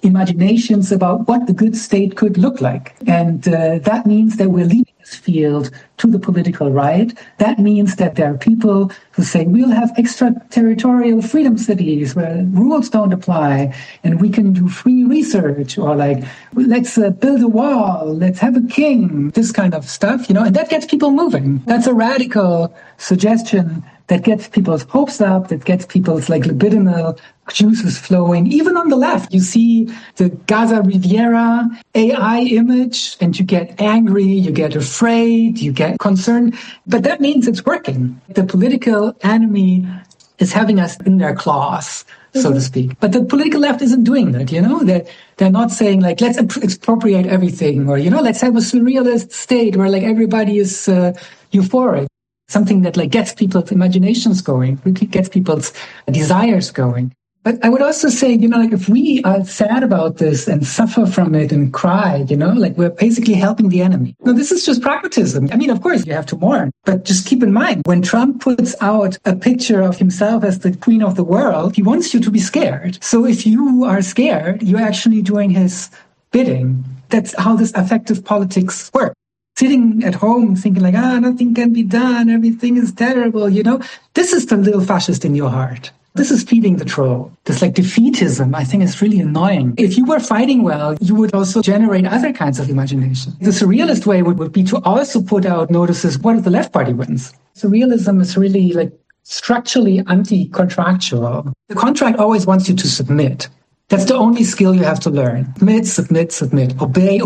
imaginations about what the good state could look like. And that means that we're leaving this field to the political right. That means that there are people who say, we'll have extraterritorial freedom cities where rules don't apply, and we can do free research, or like, let's build a wall, let's have a king, this kind of stuff, and that gets people moving. That's a radical suggestion that gets people's hopes up, that gets people's like libidinal juices flowing. Even on the left, you see the Gaza Riviera AI image, and you get angry, you get afraid, you get concerned. But that means it's working. The political enemy is having us in their claws, so to speak. But the political left isn't doing that, They're not saying like, let's expropriate everything, or, let's have a surrealist state where like everybody is euphoric. Something that like gets people's imaginations going, gets people's desires going. But I would also say, like if we are sad about this and suffer from it and cry, like we're basically helping the enemy. No, this is just pragmatism. I mean, of course, you have to mourn, but just keep in mind, when Trump puts out a picture of himself as the queen of the world, he wants you to be scared. So if you are scared, you're actually doing his bidding. That's how this affective politics works. Sitting at home thinking like, nothing can be done, everything is terrible, This is the little fascist in your heart. This is feeding the troll. This like defeatism, I think, is really annoying. If you were fighting well, you would also generate other kinds of imagination. The surrealist way would be to also put out notices, what if the left party wins? Surrealism is really like structurally anti-contractual. The contract always wants you to submit. That's the only skill you have to learn. Submit,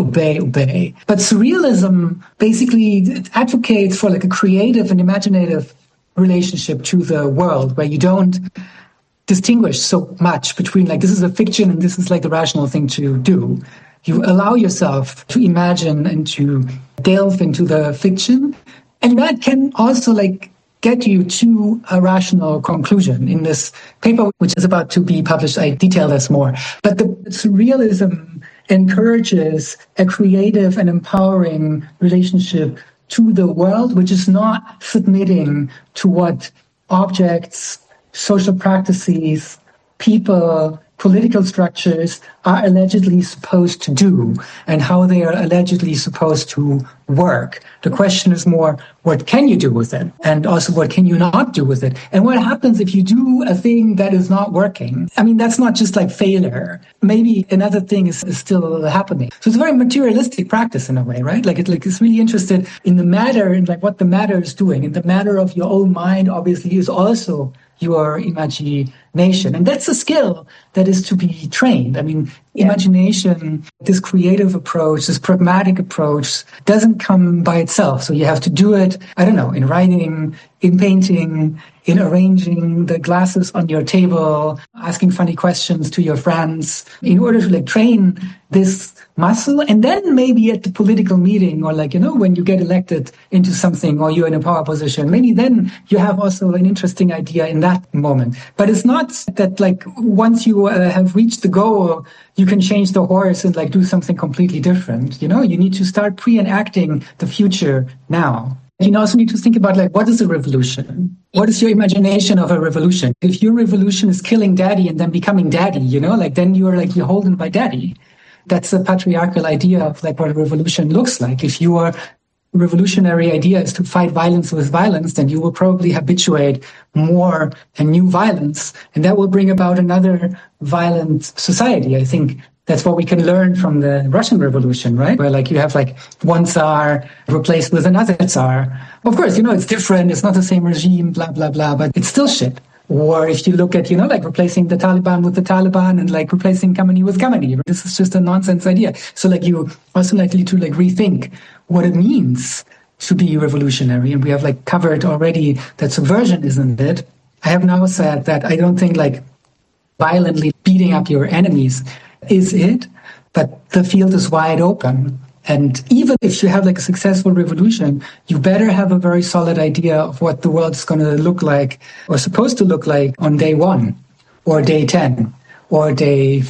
obey. But surrealism basically advocates for like a creative and imaginative relationship to the world where you don't distinguish so much between like, this is a fiction and this is like the rational thing to do. You allow yourself to imagine and to delve into the fiction. And that can also like get you to a rational conclusion. In this paper, which is about to be published, I detail this more. But the surrealism encourages a creative and empowering relationship to the world, which is not submitting to what objects, social practices, people, political structures are allegedly supposed to do and how they are allegedly supposed to work. The question is more, what can you do with it? And also, what can you not do with it? And what happens if you do a thing that is not working? I mean, that's not just like failure. Maybe another thing is still happening. So it's a very materialistic practice in a way, right? Like it's really interested in the matter and like what the matter is doing. And the matter of your own mind, obviously, is also your imagination. And that's a skill that is to be trained. I mean, imagination, this creative approach, this pragmatic approach doesn't come by itself. So you have to do it, in writing, in painting, in arranging the glasses on your table, asking funny questions to your friends in order to train this muscle. And then maybe at the political meeting or when you get elected into something or you're in a power position, maybe then you have also an interesting idea in that moment. But it's not that once you have reached the goal, you can change the horse and do something completely different. You need to start pre-enacting the future now. You also need to think about what is a revolution? What is your imagination of a revolution? If your revolution is killing daddy and then becoming daddy, then you're beholden by daddy. That's a patriarchal idea of what a revolution looks like. If your revolutionary idea is to fight violence with violence, then you will probably habituate more and new violence, and that will bring about another violent society. I think that's what we can learn from the Russian Revolution, right? Where you have one Tsar replaced with another Tsar. Of course, it's different. It's not the same regime, blah, blah, blah, but it's still shit. Or if you look at, replacing the Taliban with the Taliban and replacing Khamenei with Khamenei. This is just a nonsense idea. So you also need to rethink what it means to be revolutionary. And we have covered already that subversion isn't it. I have now said that I don't think violently beating up your enemies is it, but the field is wide open. And even if you have a successful revolution, you better have a very solid idea of what the world is going to look like or supposed to look like on day 1 or day 10 or day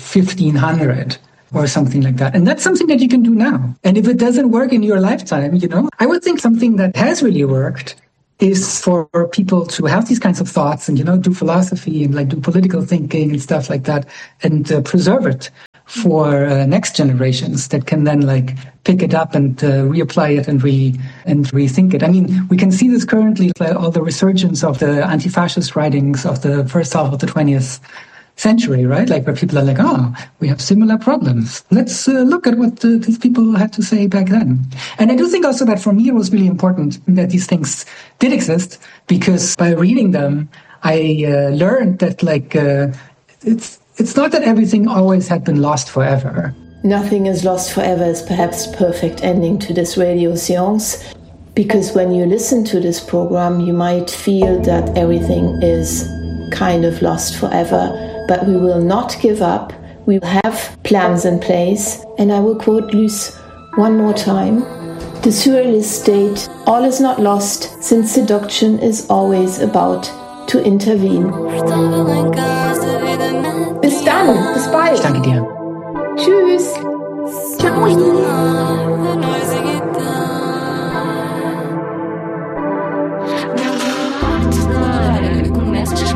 1500 or something like that. And that's something that you can do now. And if it doesn't work in your lifetime, I would think something that has really worked is for people to have these kinds of thoughts and, do philosophy and do political thinking and stuff like that and preserve it for next generations that can then like pick it up and reapply it and rethink it. I mean, we can see this currently, like, all the resurgence of the anti-fascist writings of the first half of the 20th century, right? Like where people are like, oh, we have similar problems. Let's look at what these people had to say back then. And I do think also that for me it was really important that these things did exist, because by reading them, I learned that like it's not that everything always had been lost forever. Nothing is lost forever is perhaps the perfect ending to this radio seance, because when you listen to this program, you might feel that everything is kind of lost forever, but we will not give up. We have plans in place, and I will quote Luce one more time. The surrealist state, all is not lost, since seduction is always about to intervene. Bis dann, bis bald. Ich danke dir. Tschüss. Ciao.